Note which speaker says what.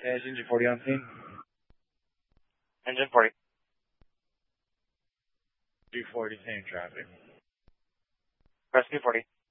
Speaker 1: Engine 40 on scene.
Speaker 2: Engine 40.
Speaker 1: 240, same traffic.
Speaker 2: Rescue 40.